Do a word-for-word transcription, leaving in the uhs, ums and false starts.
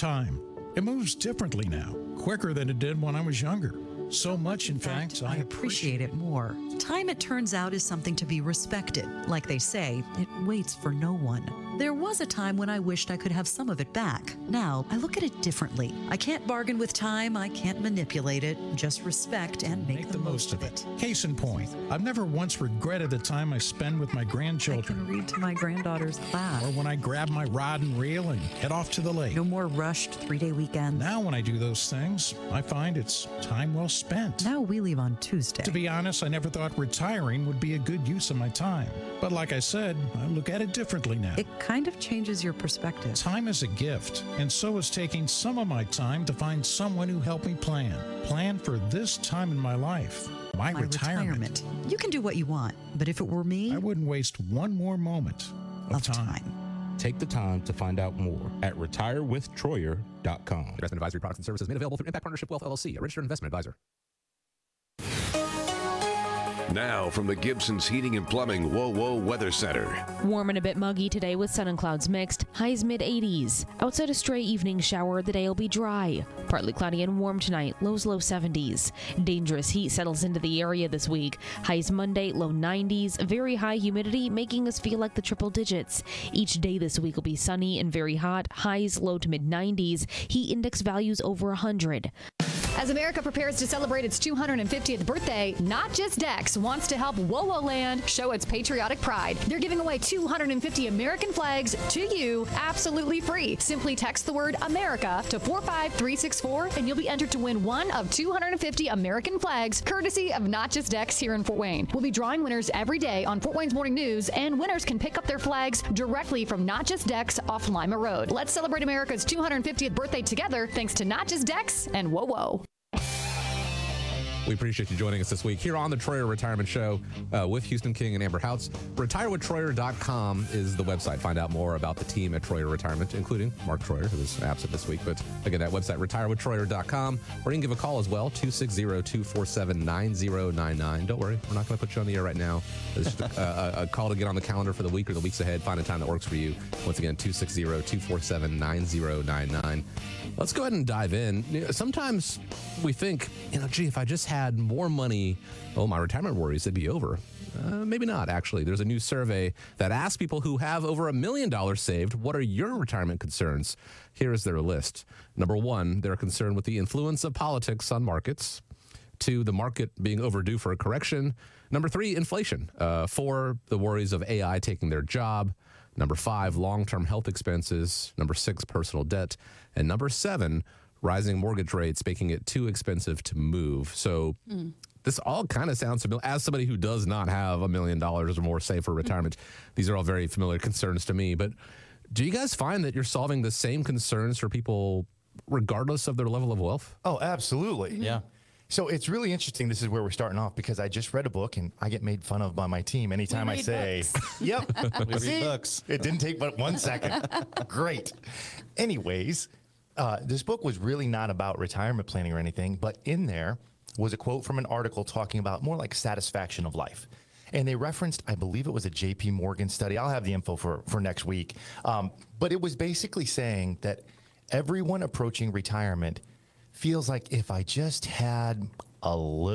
time. It moves differently now, quicker than it did when I was younger. So much, in, in fact, fact, I appreciate it more. Time, it turns out, is something to be respected. Like they say, it waits for no one. There was a time when I wished I could have some of it back. Now, I look at it differently. I can't bargain with time, I can't manipulate it. Just respect and make, make the, the most of it. it. Case in point, I've never once regretted the time I spend with my grandchildren. I can read to my granddaughter's class. Or when I grab my rod and reel and head off to the lake. No more rushed three-day weekends. Now when I do those things, I find it's time well spent. Now we leave on Tuesday. To be honest, I never thought retiring would be a good use of my time. But like I said, I look at it differently now. It kind of changes your perspective. Time is a gift, and so is taking some of my time to find someone who helped me plan. Plan for this time in my life. My, my retirement. retirement. You can do what you want, but if it were me, I wouldn't waste one more moment of, of time. time. Take the time to find out more at retire with troyer dot com. Investment advisory products and services made available through Impact Partnership Wealth L L C, a registered investment advisor. Now from the Gibson's Heating and Plumbing Whoa Whoa Weather Center. Warm and a bit muggy today with sun and clouds mixed. Highs mid eighties. Outside a stray evening shower, the day will be dry. Partly cloudy and warm tonight. Lows low seventies. Dangerous heat settles into the area this week. Highs Monday, low nineties. Very high humidity, making us feel like the triple digits. Each day this week will be sunny and very hot. Highs low to mid nineties. Heat index values over one hundred. As America prepares to celebrate its two hundred fiftieth birthday, Not Just Dex wants to help WoWo Land show its patriotic pride. They're giving away two hundred fifty American flags to you absolutely free. Simply text the word America to four five three six four and you'll be entered to win one of two hundred fifty American flags courtesy of Not Just Dex here in Fort Wayne. We'll be drawing winners every day on Fort Wayne's Morning News, and winners can pick up their flags directly from Not Just Dex off Lima Road. Let's celebrate America's two hundred fiftieth birthday together thanks to Not Just Dex and WoWo. We appreciate you joining us this week here on the Troyer Retirement Show uh, with Houston King and Amber Houts. retire with troyer dot com is the website. Find out more about the team at Troyer Retirement, including Mark Troyer, who is absent this week. But again, that website, retire with troyer dot com, or you can give a call as well, two six zero, two four seven, nine zero nine nine. Don't worry, we're not going to put you on the air right now. It's just a, a, a call to get on the calendar for the week or the weeks ahead. Find a time that works for you. Once again, two six zero, two four seven, nine zero nine nine. Let's go ahead and dive in. You know, sometimes we think, you know, gee, if I just had more money, oh, my retirement worries would be over. Uh, maybe not, actually. There's a new survey that asks people who have over a million dollars saved, what are your retirement concerns? Here is their list. Number one, they're concerned with the influence of politics on markets. Two, the market being overdue for a correction. Number three, inflation. Uh, four, the worries of A I taking their job. Number five, long-term health expenses. Number six, personal debt. And number seven, rising mortgage rates, making it too expensive to move. So mm. this all kind of sounds familiar. As somebody who does not have a million dollars or more saved for retirement, mm. these are all very familiar concerns to me. But do you guys find that you're solving the same concerns for people regardless of their level of wealth? Oh, absolutely. Mm-hmm. Yeah. So it's really interesting. This is where we're starting off because I just read a book and I get made fun of by my team anytime I say, books. yep, we see, read books. It didn't take but one second. Great. Anyways, uh, this book was really not about retirement planning or anything, but in there was a quote from an article talking about more like satisfaction of life. And they referenced, I believe it was a J P Morgan study. I'll have the info for, for next week. Um, but it was basically saying that everyone approaching retirement feels like if I just had a little